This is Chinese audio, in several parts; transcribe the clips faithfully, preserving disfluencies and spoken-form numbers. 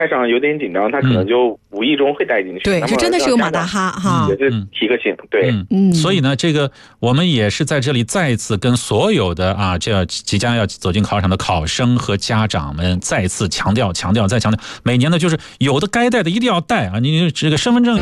开场有点紧张，他可能就无意中会带进去。 对，这真的是有马大哈哈， 也是提个醒。对， 嗯，所以呢，这个我们也是在这里再次跟所有的啊，这即将要走进考场的考生和家长们再次强调、强调、再强调，每年呢就是有的该带的一定要带啊，你这个身份证。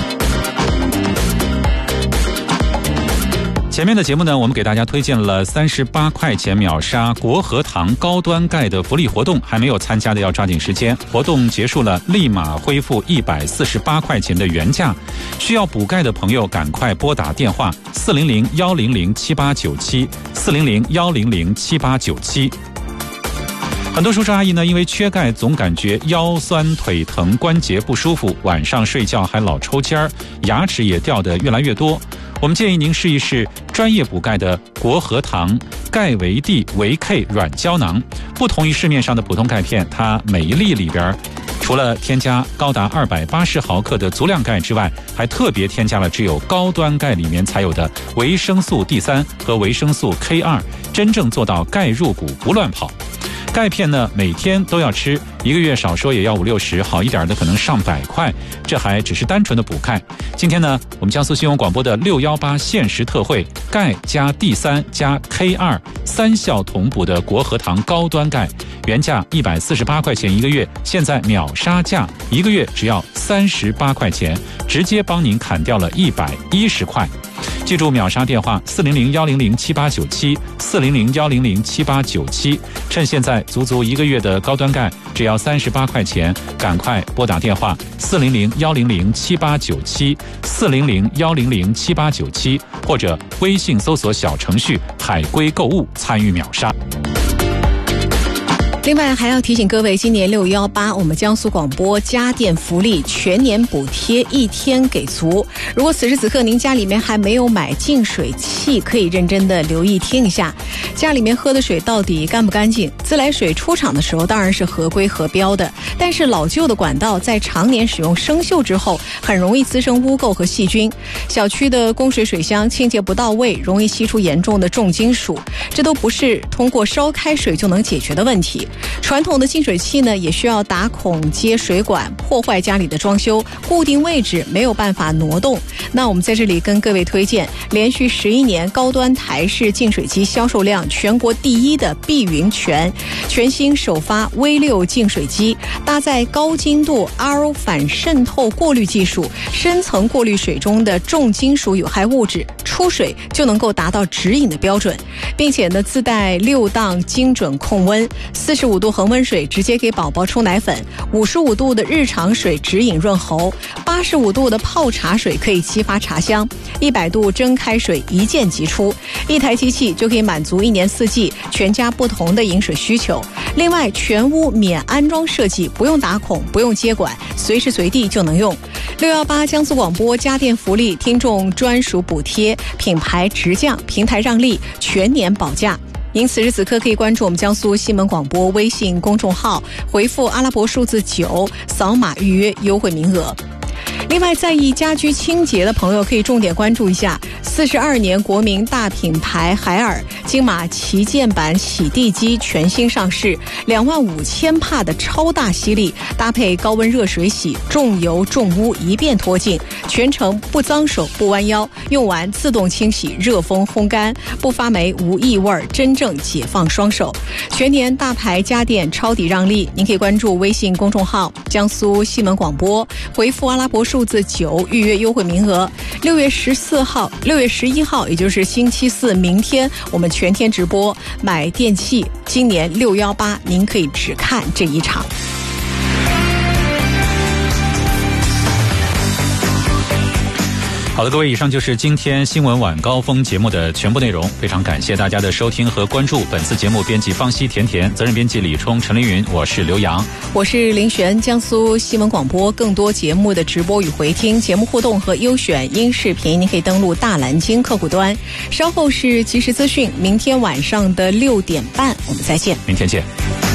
前面的节目呢，我们给大家推荐了三十八块钱秒杀国和堂高端钙的福利活动，还没有参加的要抓紧时间，活动结束了立马恢复一百四十八块钱的原价，需要补钙的朋友赶快拨打电话四零零一零零七八九七 四零零一零零七八九七。很多叔叔阿姨呢，因为缺钙总感觉腰酸腿疼关节不舒服，晚上睡觉还老抽筋儿，牙齿也掉得越来越多。我们建议您试一试专业补钙的国和堂钙维 D 维 K 软胶囊，不同于市面上的普通钙片，它每一粒里边除了添加高达二百八十毫克的足量钙之外，还特别添加了只有高端钙里面才有的维生素 D 三 和维生素 K 二， 真正做到钙入骨不乱跑。钙片呢，每天都要吃，一个月少说也要五六十，好一点的可能上百块，这还只是单纯的补钙。今天呢，我们江苏新闻广播的六一八限时特惠，钙加 D 三 加 K 二 三效同补的国和堂高端钙，原价一百四十八块钱一个月，现在秒杀价，一个月只要三十八块钱，直接帮您砍掉了一百一十块。记住秒杀电话四零零一零零七八九七 四零零一零零七八九七，趁现在足足一个月的高端钙只要三十八块钱，赶快拨打电话四零零一零零七八九七 四零零一零零七八九七，或者微信搜索小程序海龟购物参与秒杀。 另外还要提醒各位，今年六一八我们江苏广播家电福利全年补贴一天给足。如果此时此刻您家里面还没有买净水器，可以认真的留意听一下，家里面喝的水到底干不干净。自来水出厂的时候当然是合规合标的，但是老旧的管道在常年使用生锈之后，很容易滋生污垢和细菌。小区的供水水箱清洁不到位，容易吸出严重的重金属，这都不是通过烧开水就能解决的问题。传统的净水器呢，也需要打孔接水管，破坏家里的装修，固定位置没有办法挪动。那我们在这里跟各位推荐，连续十一年高端台式净水机销售量全国第一的碧云泉全新首发 V 六 净水机，搭载高精度 R O 反渗透过滤技术，深层过滤水中的重金属有害物质，出水就能够达到直饮的标准，并且呢自带六档精准控温，四十五度恒温水直接给宝宝冲奶粉，五十五度的日常水直饮润喉，八十五度的泡茶水可以激发茶香，一百度蒸开水一键即出，一台机器就可以满足一年四季全家不同的饮水需求。另外全屋免安装设计，不用打孔，不用接管，随时随地就能用。六一八江苏广播家电福利听众专属补贴，品牌直降，平台让利，全年保价。您此时此刻可以关注我们江苏新闻广播微信公众号，回复阿拉伯数字九，扫码预约优惠名额。另外，在意家居清洁的朋友可以重点关注一下四十二年国民大品牌海尔金马旗舰版洗地机全新上市，两万五千帕的超大吸力，搭配高温热水洗，重油重污一遍脱净，全程不脏手不弯腰，用完自动清洗，热风烘干，不发霉无异味，真正解放双手。全年大牌家电超抵让利，您可以关注微信公众号江苏新闻广播，回复阿拉伯数字九预约优惠名额。六月十四号、六月十一号，也就是星期四，明天我们全天直播买电器。今年六一八，您可以只看这一场。 好的，各位，以上就是今天新闻晚高峰节目的全部内容，非常感谢大家的收听和关注。本次节目编辑方熙、甜甜，责任编辑李冲、陈凌云，我是刘洋， 我是林璇。江苏新闻广播更多节目的直播与回听、节目互动和优选音视频，您可以登录大蓝鲸客户端。稍后是即时资讯，明天晚上的六点半，我们再见。 明天见。